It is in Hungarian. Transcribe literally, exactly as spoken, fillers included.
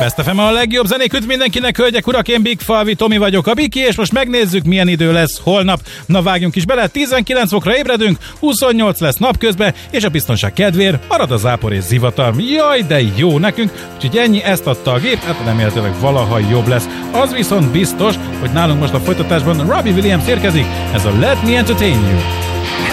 Best ef em a legjobb zenék mindenkinek, hölgyek, urak, én Big Falvi Tomi vagyok, a Biki, és most megnézzük, milyen idő lesz holnap. Na vágjunk is bele, tizenkilenc fokra ébredünk, huszonnyolc lesz napközben, és a biztonság kedvéért marad a zápor és zivatar. Jaj, de jó nekünk, úgyhogy ennyi, ezt adta a gép, hát remélhetőleg valaha jobb lesz. Az viszont biztos, hogy nálunk most a folytatásban Robbie Williams érkezik, ez a Let Me Entertain You.